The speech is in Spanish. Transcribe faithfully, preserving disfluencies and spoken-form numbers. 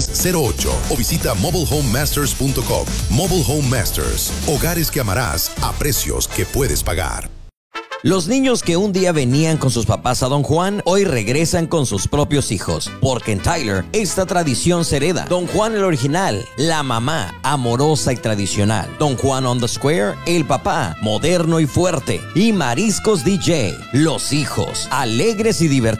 seis cero ocho o visita mobile home masters punto com. Mobile Home Masters, hogares que amarás a precios que puedes pagar. Los niños que un día venían con sus papás a Don Juan, hoy regresan con sus propios hijos, porque en Tyler esta tradición se hereda. Don Juan el original, la mamá amorosa y tradicional. Don Juan on the Square, el papá moderno y fuerte. Y Mariscos D J, los hijos alegres y divertidos.